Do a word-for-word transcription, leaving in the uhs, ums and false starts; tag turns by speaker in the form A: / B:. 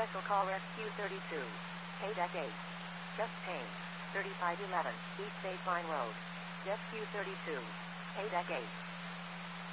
A: Special call Rescue thirty-two. K D E C eight. Just change. thirty-five eleven East State Line Road. Rescue thirty-two. K D E C eight.